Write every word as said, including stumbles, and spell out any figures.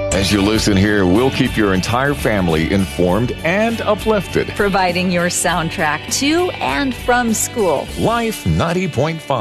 As you listen here, we'll keep your entire family informed and uplifted. Providing your soundtrack to and from school. Life ninety point five.